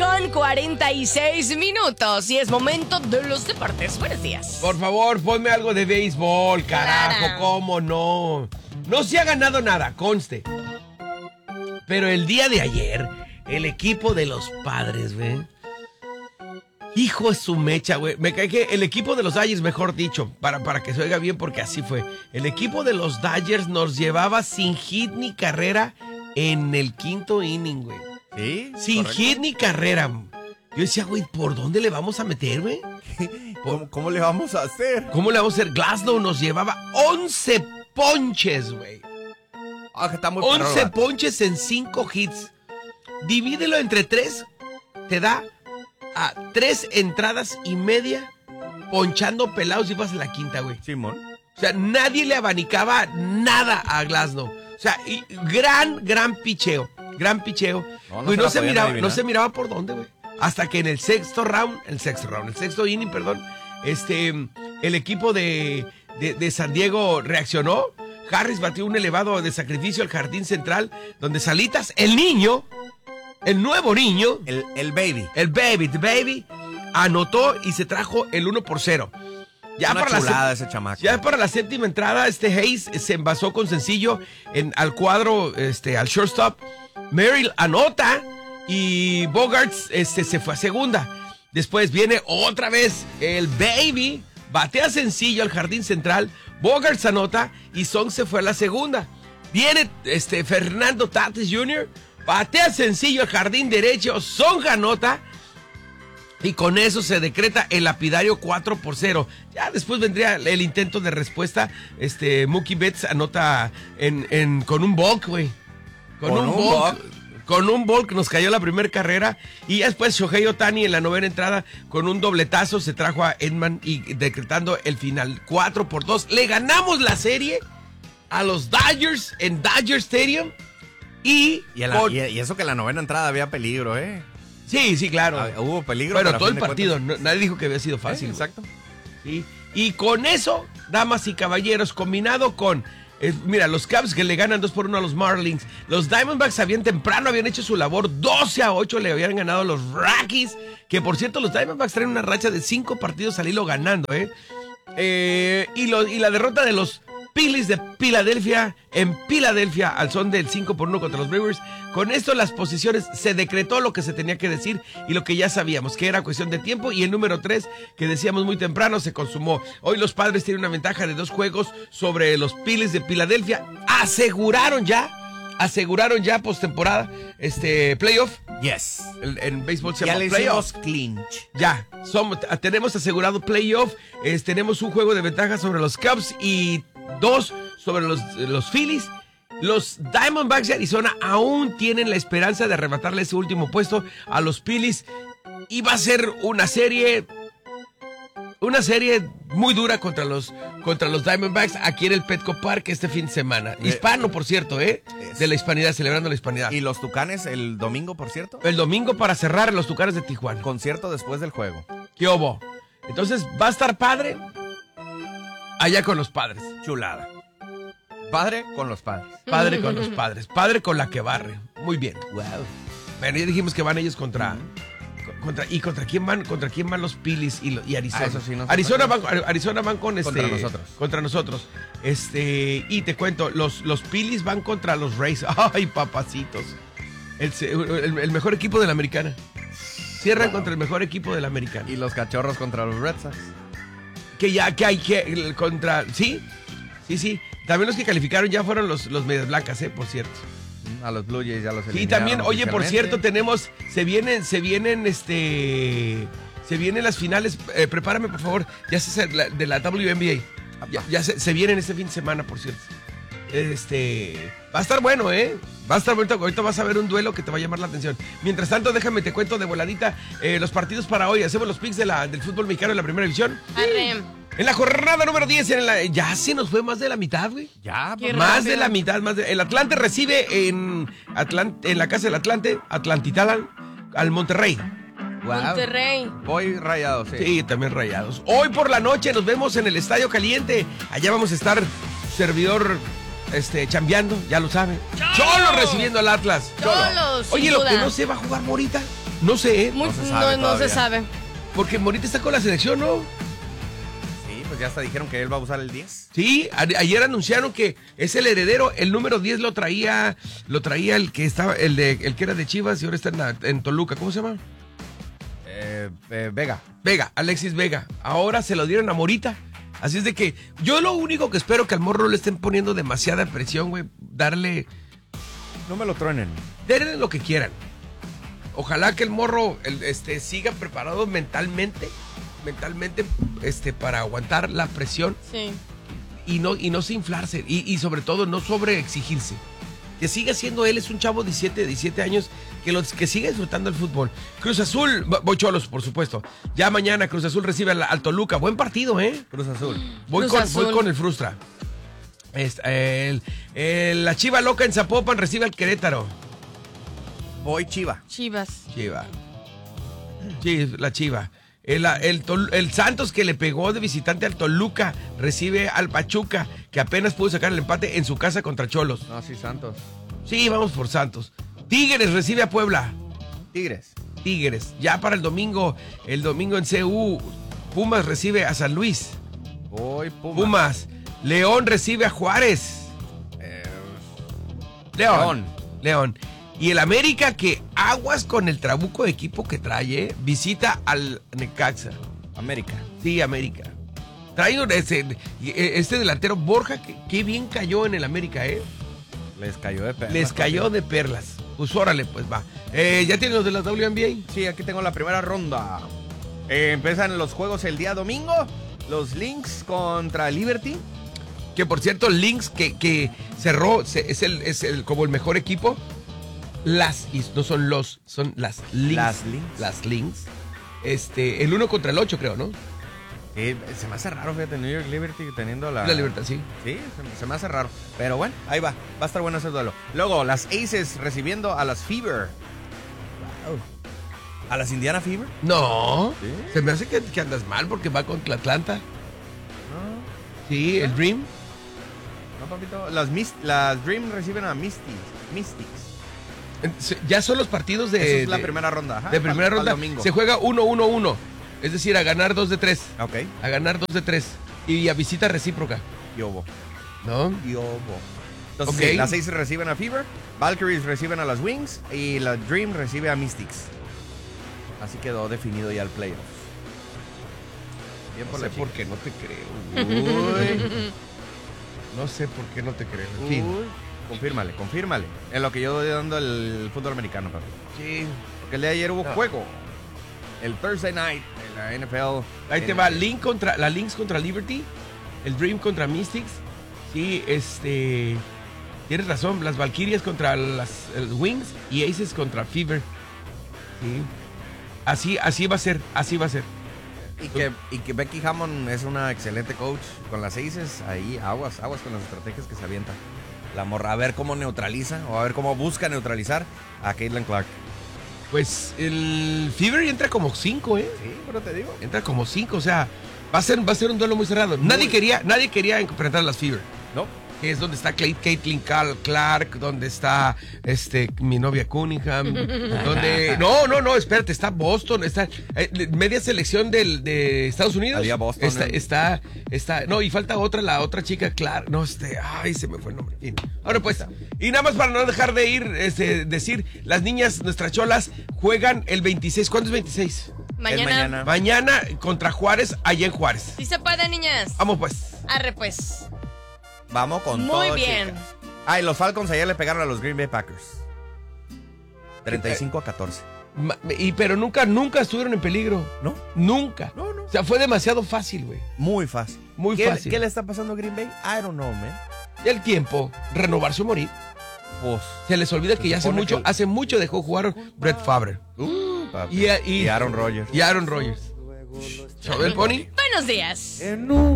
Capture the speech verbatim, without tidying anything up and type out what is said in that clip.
con cuarenta y seis minutos y es momento de los deportes. Buenos días. Por favor, ponme algo de béisbol, carajo, Claro. ¿cómo no? No se ha ganado nada, conste. Pero el día de ayer, el equipo de los Padres, güey. Hijo de su mecha, güey. Me cae que el equipo de los Dodgers, mejor dicho, para, para que se oiga bien, porque así fue. El equipo de los Dodgers nos llevaba sin hit ni carrera en el quinto inning, güey. ¿Sí? Sin ¿Correcto? hit ni carrera. Yo decía, güey, ¿por dónde le vamos a meter, güey? ¿Cómo, ¿Cómo le vamos a hacer? ¿Cómo le vamos a hacer? Glasnow nos llevaba once ponches, güey. Ah, que está muy once perro, ponches en cinco hits. Divídelo entre tres, te da a tres entradas y media ponchando pelados y vas a la quinta, güey. Simón. O sea, nadie le abanicaba nada a Glasnow. O sea, y gran, gran picheo. Gran picheo. No, no Güey, se no, la se podían miraba, adivinar. no se miraba por dónde, güey. Hasta que en el sexto round, el sexto round, el sexto inning, perdón, este, el equipo de, de, de San Diego reaccionó. Harris batió un elevado de sacrificio al jardín central, donde Salitas, el niño, el nuevo niño, El, el baby. el baby, the baby, anotó y se trajo el uno por cero. Ya Una para, chulada la, ese chamaco. ya para la séptima entrada, este Hayes se envasó con sencillo en, al cuadro, este, al shortstop. Merrill anota y Bogarts este, se fue a segunda. Después viene otra vez el baby, batea sencillo al jardín central. Bogarts anota y Song se fue a la segunda. Viene este, Fernando Tatis junior, batea sencillo al jardín derecho. Song anota. Y con eso se decreta el lapidario cuatro por cero. Ya después vendría el intento de respuesta. Este, Mookie Betts anota en, en, con un balk, güey. Con, Con un, un balk. balk. Con un balk nos cayó la primera carrera. Y ya después Shohei Ohtani en la novena entrada con un dobletazo se trajo a Edman y decretando el final cuatro por dos. Le ganamos la serie a los Dodgers en Dodger Stadium. Y, Y, en la- con- y- y eso que en la novena entrada había peligro, ¿eh? sí, sí, claro. Ah, hubo peligro. Pero pero a todo el fin de partido, cuentas- no- nadie dijo que había sido Eh, fácil. güey. exacto. Sí. Y con eso, damas y caballeros, combinado con, eh, mira, los Cubs que le ganan dos por uno a los Marlins, los Diamondbacks habían temprano, habían hecho su labor, doce a ocho le habían ganado a los Rockies, que por cierto los Diamondbacks traen una racha de cinco partidos al hilo ganando, ¿eh? Eh, y, lo- y la derrota de los Phillies de Filadelfia en Filadelfia al son del cinco por uno contra los Brewers. Con esto las posiciones se decretó lo que se tenía que decir y lo que ya sabíamos, que era cuestión de tiempo, y el número tres que decíamos muy temprano se consumó. Hoy los Padres tienen una ventaja de dos juegos sobre los Phillies de Filadelfia. Aseguraron ya, aseguraron ya postemporada, este playoff. Yes. El- en béisbol se Ya llama le playoff. hicimos clinch. Ya, somos, tenemos asegurado playoff, es, tenemos un juego de ventaja sobre los Cubs y dos sobre los, los Phillies. Los Diamondbacks de Arizona aún tienen la esperanza de arrebatarle ese último puesto a los Phillies y va a ser una serie, una serie muy dura contra los, contra los Diamondbacks aquí en el Petco Park este fin de semana. Hispano, por cierto, ¿eh? De la hispanidad, celebrando la hispanidad. Y los Tucanes el domingo, por cierto. El domingo para cerrar los Tucanes de Tijuana. Concierto después del juego. ¿Qué hubo? Entonces, ¿va a estar padre? Allá con los padres. Chulada. Padre con los padres. Padre con los padres. Padre con la que barre. Muy bien. Wow. Bueno, ya dijimos que van ellos contra... contra ¿Y contra quién van? ¿Contra quién van los Phillies y, lo- y Arizona? Ah, eso sí, no sé. Arizona, van, Arizona van con este... Contra nosotros. Contra nosotros. Este... Y te cuento, los, los Phillies van contra los Rays. ¡Ay, papacitos! El, se- el- el mejor equipo de la americana. Cierran Wow. contra el mejor equipo de la americana. Y los Cachorros contra los Red Sox. Que ya, que hay que... el contra... ¿Sí? Sí, sí. También los que calificaron ya fueron los, los medias blancas, ¿eh? Por cierto. A los Blue Jays ya los Sí, eliminaron también, oye, por oficialmente. cierto, tenemos, se vienen, se vienen, este, se vienen las finales, eh, prepárame por favor, ya se de la, de la W N B A, ya, ya se, se vienen este fin de semana, por cierto. Este, va a estar bueno, ¿eh? Va a estar bueno, ahorita vas a ver un duelo que te va a llamar la atención. Mientras tanto, déjame, te cuento de voladita eh, los partidos para hoy, hacemos los picks de la, del fútbol mexicano en la primera división. Arre. En la jornada número diez, en la, ya se nos fue más de la mitad, güey. Ya, Qué pues, Más rápido. de la mitad, más de... El Atlante recibe en, Atlant- en la casa del Atlante, Atlantitala, al Monterrey. wow. Monterrey. Voy rayado, sí. Sí, también Rayados. Hoy por la noche nos vemos en el Estadio Caliente. Allá vamos a estar, servidor, este, chambeando, ya lo saben. Cholo recibiendo al Atlas. Cholos, sin Oye, lo duda. que no se va a jugar Morita. No sé, ¿eh? Muy- No se no, sabe no se todavía. sabe. Porque Morita está con la selección, ¿no? Sí, pues ya hasta dijeron que él va a usar el diez. Sí, a- ayer anunciaron que es el heredero. El número diez lo traía, lo traía el que estaba, el de, el que era de Chivas y ahora está en, la- en Toluca. ¿Cómo se llama? Eh, eh, Vega. Vega, Alexis Vega. Ahora se lo dieron a Morita. Así es de que yo lo único que espero que al morro le estén poniendo demasiada presión, güey. Darle, No me lo truenen. denle lo que quieran. Ojalá que el morro el, este, siga preparado mentalmente, mentalmente, este, para aguantar la presión Sí. y no, y no se inflarse. Y, y sobre todo no sobreexigirse. Que siga siendo él, es un chavo de diecisiete, diecisiete años, que, los, que sigue disfrutando el fútbol. Cruz Azul, voy Cholos, por supuesto. Ya mañana Cruz Azul recibe al, al Toluca. Buen partido, ¿eh? Cruz Azul. Voy, Cruz con, Azul. voy con el Frustra. Este, el- el- la Chiva Loca en Zapopan recibe al Querétaro. Voy Chiva. Chivas. Chiva. Sí, la Chiva. El, el, Tol- el Santos, que le pegó de visitante al Toluca, recibe al Pachuca, que apenas pudo sacar el empate en su casa contra Cholos. No, sí, Santos. Sí, vamos por Santos. Tigres recibe a Puebla. Tigres. Tigres. Ya para el domingo, el domingo en C U, Pumas recibe a San Luis. Voy Pumas. Pumas. León recibe a Juárez. Eh, León. León. Y el América, que aguas con el trabuco de equipo que trae, ¿eh? Visita al Necaxa. América. Sí, América. Trae un- ese, este delantero Borja, que, que bien cayó en el América, ¿eh? Les cayó de perlas. Les cayó de perlas. Pues órale, pues va. Eh, ¿Ya tienen los de la W N B A? Sí, aquí tengo la primera ronda. Eh, empiezan los juegos el día domingo. Los Lynx contra Liberty. Que por cierto, Lynx que, que cerró, se- es, el, es el, como el mejor equipo. Las, y no son los, son las Lynx. Las Lynx. Las Lynx. Este, el uno contra el ocho, creo, ¿no? Eh, se me hace raro, fíjate, New York Liberty teniendo la... La Libertad, sí. Sí, se, se me hace raro. Pero bueno, ahí va. Va a estar bueno ese duelo. Luego, las Aces recibiendo a las Fever. Wow. ¿A las Indiana Fever? No, ¿Sí? se me hace que, que andas mal porque va contra Atlanta. No, Sí, el Dream. no, papito. Las, Mist- las Dream reciben a Mystics. Mystics. Entonces, ya son los partidos de, Esa es la de- primera ronda. Ajá, de primera pa'l- pa'l ronda. domingo. Se juega uno uno uno. Es decir, a ganar dos de tres. Ok. A ganar dos de tres. Y a visita recíproca. Yobo. ¿No? Yobo. Entonces, Ok. sí, las Aces reciben a Fever. Valkyries reciben a las Wings. Y la Dream recibe a Mystics. Así quedó definido ya el playoff. Bien No por sé la por chica. qué no te creo. Uy. No sé por qué no te creo. En fin. Uy. Confírmale, confírmale. En lo que yo doy dando el fútbol americano, papi. Sí. Porque el de ayer hubo No. juego. El Thursday night en la N F L. Ahí te va, Link contra, la Lynx contra Liberty, el Dream contra Mystics. Sí, este. Tienes razón, las Valkyrias contra las el Wings y Aces contra Fever. Sí. Así, así va a ser, así va a ser. Y que, y que Becky Hammond es una excelente coach con las Aces. Ahí, aguas, aguas con las estrategias que se avientan. La morra, a ver cómo neutraliza o a ver cómo busca neutralizar a Caitlin Clark. Pues el Fever entra como cinco, ¿eh? Sí, pero te digo. Entra como cinco, o sea, va a ser, va a ser un duelo muy cerrado. Nadie quería, nadie quería enfrentar a las Fever. No. Que es donde está Clay- Caitlin Cal- Clark, donde está este mi novia Cunningham, donde no, no, no, espérate, está Boston, está eh, media selección del, de Estados Unidos. Había Boston, Está, eh. está, está, no, y falta otra, la otra chica Clark, no, este, ay, se me fue el nombre. En fin. Ahora pues, y nada más para no dejar de ir, este, decir, las niñas, nuestras cholas, juegan el veintiséis, ¿cuándo es veintiséis? Mañana. mañana. Mañana contra Juárez, allá en Juárez. Sí se puede, niñas. Vamos pues. Arre, pues. Vamos con Muy todo, bien. chicas. Ah, y los Falcons ayer le pegaron a los Green Bay Packers. treinta y cinco a catorce. Ma- Y pero nunca, nunca estuvieron en peligro. ¿No? Nunca. No, no. O sea, fue demasiado fácil, güey. Muy fácil. Muy ¿Qué, fácil. ¿Qué le está pasando a Green Bay? I don't know, man. Y el tiempo, renovarse o morir. Pues. Se les olvida Se que ya hace supone mucho, que- hace mucho dejó jugar Brett Favre. Uh, papi. Y, y- Y Aaron Rodgers. Y Aaron Rodgers. ¿Show del Pony? Buenos días. En un